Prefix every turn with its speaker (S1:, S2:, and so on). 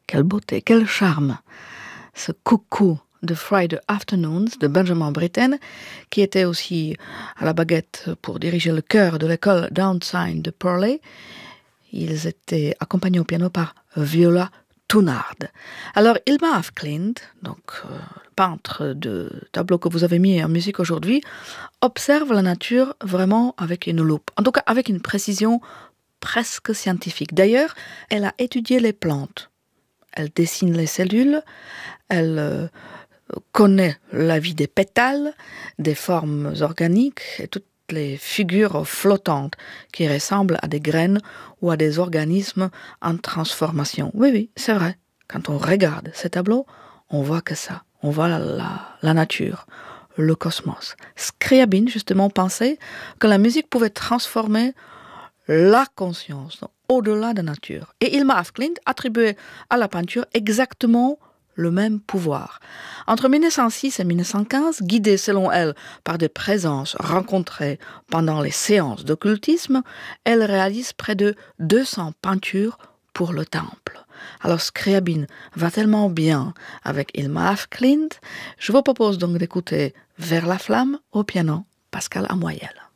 S1: quelle beauté, quel charme. Ce coucou de Friday Afternoons de Benjamin Britten, qui était aussi à la baguette pour diriger le chœur de l'école Downside de Purley. Ils étaient accompagnés au piano par Viola Tounard. Alors, Hilma af Klint, donc peintre de tableau que vous avez mis en musique aujourd'hui, observe la nature vraiment avec une loupe, en tout cas avec une précision presque scientifique. D'ailleurs, elle a étudié les plantes. Elle dessine les cellules, elle connaît la vie des pétales, des formes organiques et toutes les figures flottantes qui ressemblent à des graines ou à des organismes en transformation. Oui, oui, c'est vrai. Quand on regarde ces tableaux, on voit que ça. On voit la nature, le cosmos. Scriabin, justement, pensait que la musique pouvait transformer la conscience au-delà de la nature. Et Hilma af Klint attribuait à la peinture exactement le même pouvoir. Entre 1906 et 1915, guidée selon elle par des présences rencontrées pendant les séances d'occultisme, elle réalise près de 200 peintures pour le temple. Alors Scriabin va tellement bien avec Hilma af Klint, je vous propose donc d'écouter Vers la flamme au piano, Pascal Amoyel.